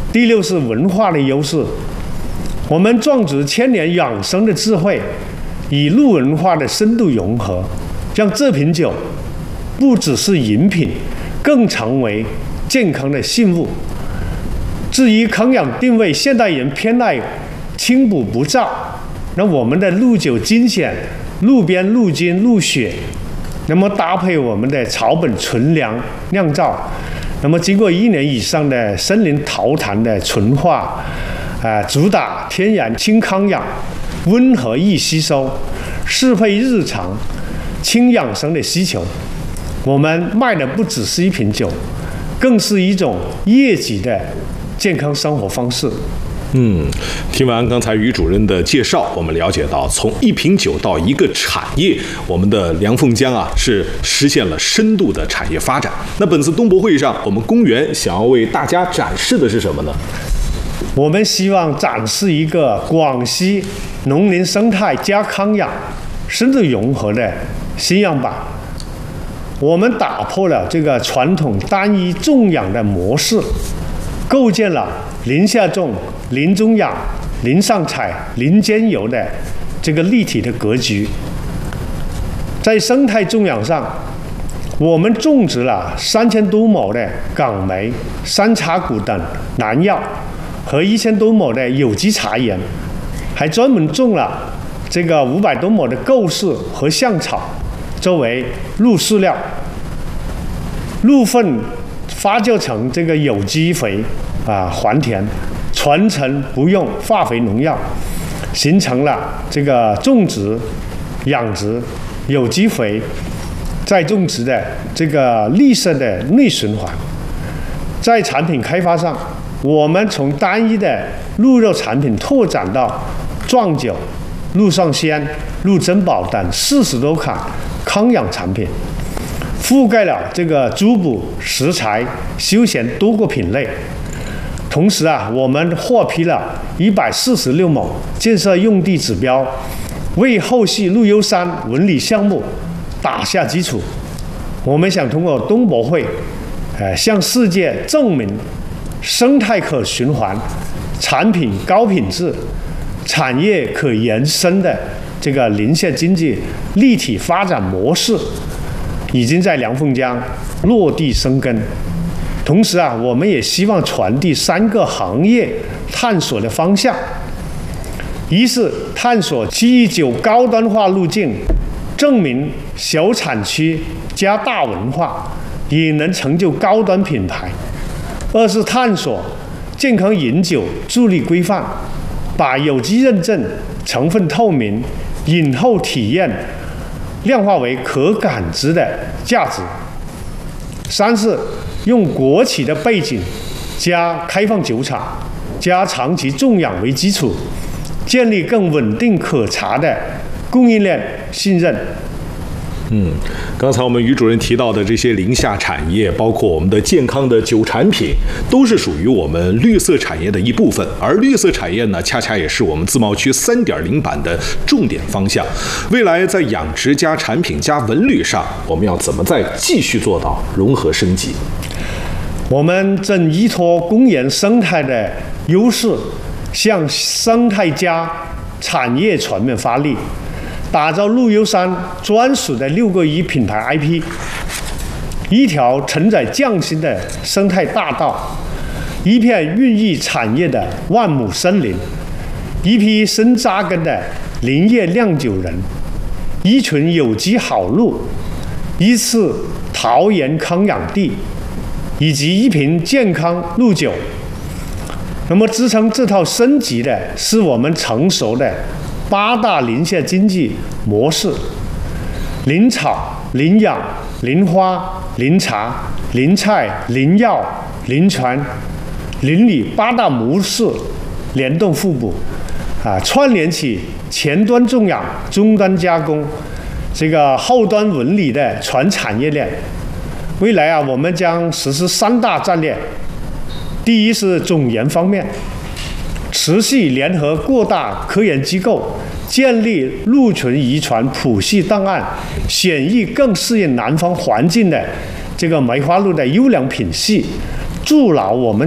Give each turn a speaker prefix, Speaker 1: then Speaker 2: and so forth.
Speaker 1: 第六是文化的优势。我们种植千年养生的智慧，与陆文化的深度融合，让这瓶酒不只是饮品，更成为健康的信物。至于康养定位，现代人偏爱清补不燥，那我们的陆酒精选路边陆金、陆雪，那么搭配我们的草本纯粮酿造，那么经过1年以上的森林陶坛的纯化，主打天然轻康养、温和易吸收，适配日常轻养生的需求。我们卖的不只是一瓶酒，更是一种业绩的健康生活方式。
Speaker 2: 听完刚才于主任的介绍，我们了解到，从一瓶酒到一个产业，我们的梁凤江是实现了深度的产业发展。那本次东博会上，我们公园想要为大家展示的是什么呢？
Speaker 1: 我们希望展示一个广西农林生态加康养深度融合的新样板。我们打破了这个传统单一种养的模式，构建了林下种、林中养、林上采、林间游的这个立体的格局。在生态种养上，我们种植了3000多亩的港梅、山茶谷等南药和1000多亩的有机茶园，还专门种了这个500多亩的构柿和象草作为陆饲料，陆粪发酵成这个有机肥还田，传承不用化肥农药，形成了这个种植、养殖、有机肥再种植的这个绿色的内循环。在产品开发上，我们从单一的鹿肉产品拓展到壮酒、鹿上鲜、鹿珍宝等40多款康养产品，覆盖了这个滋补、食材、休闲多个品类。同时我们获批了146亩建设用地指标，为后续陆游山文旅项目打下基础。我们想通过东博会，向世界证明生态可循环、产品高品质、产业可延伸的这个林下经济立体发展模式，已经在梁凤江落地生根。同时我们也希望传递3个行业探索的方向：一是探索区域酒高端化路径，证明小产区加大文化也能成就高端品牌；二是探索健康饮酒助力规范，把有机认证、成分透明、饮后体验量化为可感知的价值；三是用国企的背景加开放酒厂加长期种养为基础，建立更稳定可查的供应链信任。
Speaker 2: 刚才我们于主任提到的这些林下产业，包括我们的健康的酒产品，都是属于我们绿色产业的一部分。而绿色产业呢，恰恰也是我们自贸区3.0版的重点方向。未来在养殖加产品加文旅上，我们要怎么再继续做到融合升级？
Speaker 1: 我们正依托公园生态的优势，向生态加产业全面发力，打造陆游山专属的6个1品牌 IP， 一条承载匠心的生态大道，一片孕育产业的万亩森林，一批深扎根的林业酿酒人，一群有机好鹿，一次桃园康养地，以及一瓶健康鹿酒。那么支撑这套升级的是我们成熟的8大林下经济模式：林草、林养、林花、林茶、林菜、林药、林泉、林旅8大模式联动互补，串联起前端种养、终端加工、这个后端文旅的全产业链。未来我们将实施3大战略。第一是种研方面，持续联合各大科研机构，建立鹿群遗传谱系档案，选育更适应南方环境的这个梅花鹿的优良品系，筑牢我们